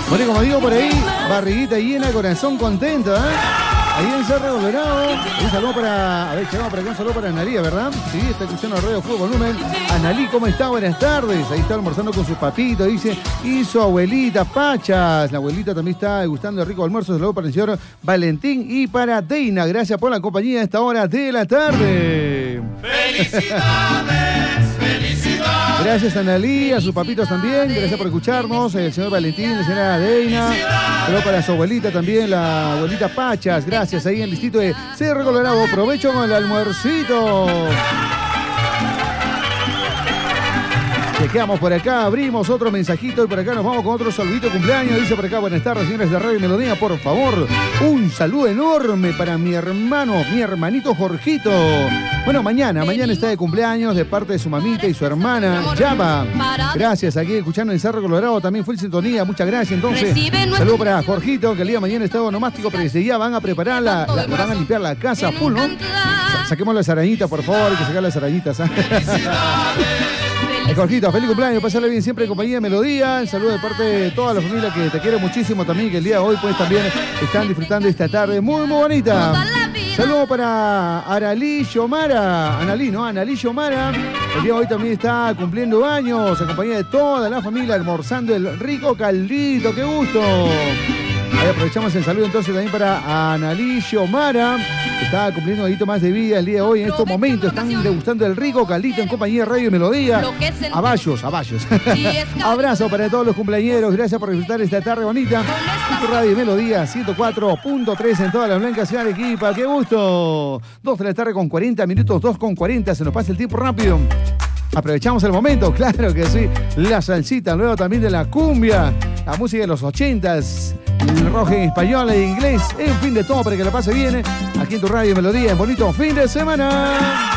Bueno, como digo por ahí, barriguita llena, corazón contento, ¿eh? Ahí en Cerro Colorado, un saludo para... A ver, llegamos para acá, un saludo para Analí, ¿verdad? Sí, está escuchando el Radio Fuego Volumen. Analí, ¿cómo está? Buenas tardes. Ahí está almorzando con sus papitos, dice. Y su abuelita, Pachas. La abuelita también está degustando el rico almuerzo. Saludo para el señor Valentín y para Deina. Gracias por la compañía a esta hora de la tarde. ¡Felicidades! ¡Felicidades! Gracias a Analí, a sus papitos también. Gracias por escucharnos. El señor Valentín, la señora Deina. Saludo para su abuelita también, la abuelita Pachas. Gracias, ahí en el distrito de Cerro Colorado. Aprovecho con el almuercito. Chequeamos por acá, abrimos otro mensajito y por acá nos vamos con otro saludito de cumpleaños. Dice por acá, buenas tardes, señores de Radio Melodía, por favor, un saludo enorme para mi hermano, mi hermanito Jorgito. Bueno, mañana está de cumpleaños de parte de su mamita y su hermana, Yaba. Gracias, aquí escuchando en Cerro Colorado, también fue en sintonía, muchas gracias. Entonces, saludo para Jorgito, que el día de mañana está onomástico, pero ese día van a preparar van a limpiar la casa full, ¿no? Saquemos las arañitas, por favor, hay que sacar las arañitas, ¿eh? Jorgito, feliz cumpleaños, pásale bien siempre en compañía de Melodía. Saludo de parte de toda la familia que te quiere muchísimo también, que el día de hoy pues también están disfrutando esta tarde muy bonita. Saludo para Analí Yomara. Analí Yomara. El día de hoy también está cumpliendo años, en compañía de toda la familia, almorzando el rico caldito. ¡Qué gusto! Ahí aprovechamos el saludo entonces también para Analí Yomara. Está cumpliendo un poquito más de vida el día de hoy. En estos momentos están degustando el rico caldito en compañía de Radio Melodía. Abayos. Abrazo para todos los cumpleañeros. Gracias por disfrutar esta tarde bonita. Radio Melodía 104.3 en toda la blanca ciudad de Arequipa. ¡Qué gusto! 2 de la tarde con 40 minutos, 2:40. Se nos pasa el tiempo rápido. Aprovechamos el momento, claro que sí. La salsita, luego también de la cumbia, la música de los 80s, el rock en español e inglés, en fin de todo para que la pase bien aquí en tu Radio Melodía, en bonito fin de semana.